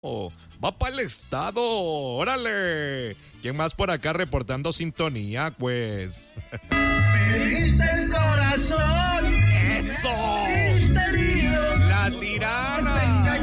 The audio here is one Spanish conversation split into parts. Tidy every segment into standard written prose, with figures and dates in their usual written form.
Va para el estado, órale. ¿Quién más por acá reportando sintonía, pues? Me diste el corazón. ¡Eso! ¡La tirana!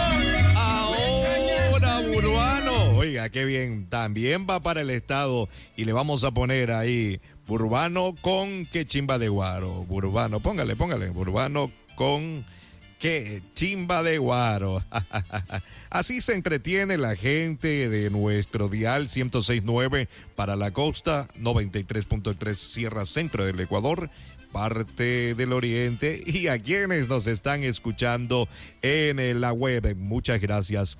Ahora, Burbano. Oiga, qué bien. También va para el estado. Y le vamos a poner ahí Burbano con qué chimba de guaro. Burbano, póngale. Burbano con qué chimba de guaro. Así se entretiene la gente de nuestro dial 106.9 para la costa, 93.3 Sierra Centro del Ecuador, parte del oriente, y a quienes nos están escuchando en la web. Muchas gracias.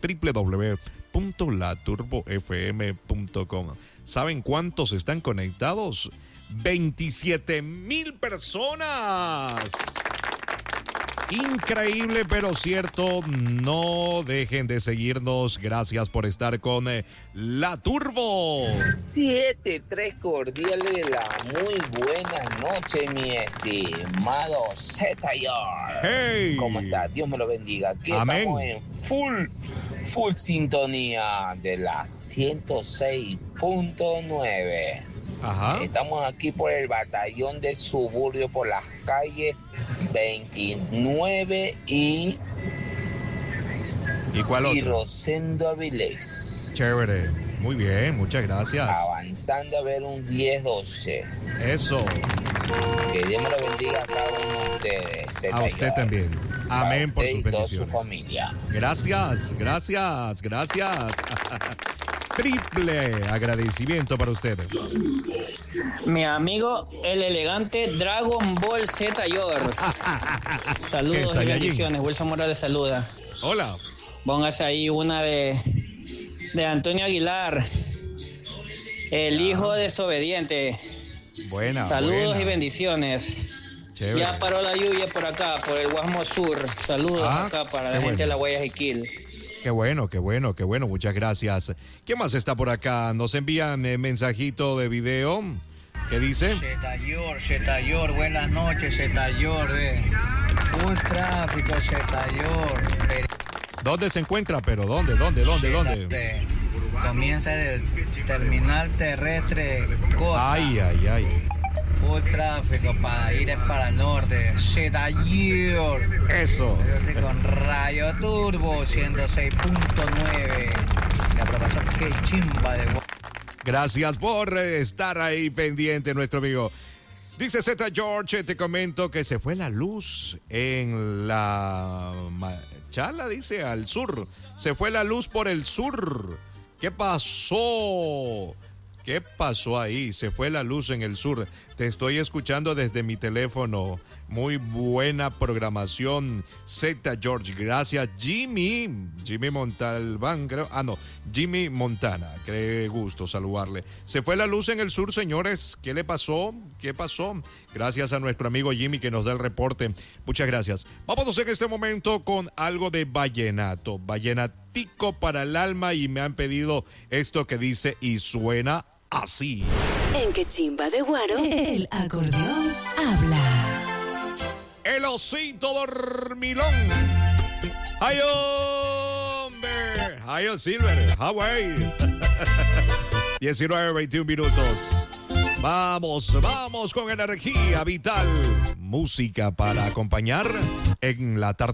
www.laturbofm.com. ¿Saben cuántos están conectados? 27,000 personas. Increíble, pero cierto. No dejen de seguirnos. Gracias por estar con La Turbo. 7-3 cordiales de la muy buena noche, mi estimado Zetayor. Hey. ¿Cómo está? Dios me lo bendiga. Aquí Amén. Estamos en full sintonía de la 106.9. Ajá. Estamos aquí por el batallón de suburbio, por las calles 29 y cuál otro? y Rosendo Avilés. Chévere. Muy bien, muchas gracias. Avanzando a ver un 10-12. Eso. Que Dios me lo bendiga a cada uno de ustedes. A usted también. Amén por sus y toda bendiciones. su familia. Gracias. Triple agradecimiento para ustedes. Mi amigo, el elegante Dragon Ball Zetayor. Saludos y bendiciones. Wilson Morales saluda. Hola. Póngase ahí una de Antonio Aguilar, el hijo desobediente. Buena. Saludos y bendiciones. Chévere. Ya paró la lluvia por acá, por el Guasmo Sur. Saludos acá para la gente de la Guayaquil. Qué bueno, muchas gracias. ¿Qué más está por acá? Nos envían mensajito de video. ¿Qué dice? Zetayor, buenas noches, Zetayor. Full tráfico, Zetayor. ¿Dónde se encuentra? ¿Pero dónde? Comienza el terminal terrestre Costa. Ay. Full tráfico para ir para el norte. Zetayor. Eso. Yo estoy con Radio Turbo 106.9. La profesor, qué chimba de... Gracias por estar ahí pendiente, nuestro amigo. Dice Zeta George, te comento que se fue la luz en la Machala, dice, al sur. Se fue la luz por el sur. ¿Qué pasó? ¿Qué pasó ahí? Se fue la luz en el sur. Te estoy escuchando desde mi teléfono. Muy buena programación, Zeta George. Gracias, Jimmy Montalbán, creo. Jimmy Montana. Qué gusto saludarle. Se fue la luz en el sur, señores. ¿Qué le pasó? ¿Qué pasó? Gracias a nuestro amigo Jimmy que nos da el reporte. Muchas gracias. Vámonos en este momento con algo de vallenato. Vallenatico para el alma, y me han pedido esto que dice y suena así. En que chimba de guaro, el acordeón habla. El osito dormilón. ¡Ay, hombre! ¡Ay, Silver! ¡Hawaii! 19:21 minutos. Vamos con energía vital. Música para acompañar en la tarde.